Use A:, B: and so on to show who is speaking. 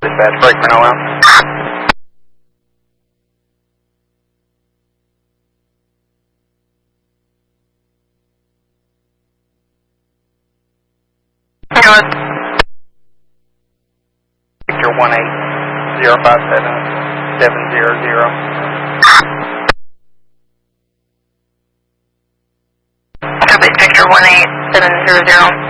A: Dispatch, break for Noel. Victor 1805700.
B: Copy, Victor 18700.